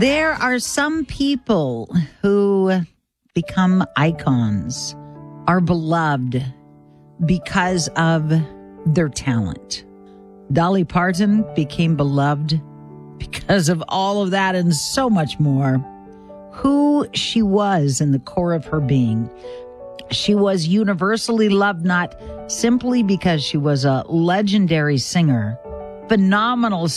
There are some people who become icons, are beloved because of their talent. Dolly Parton became beloved because of all of that and so much more. Who she was in the core of her being. She was universally loved not simply because she was a legendary singer, phenomenal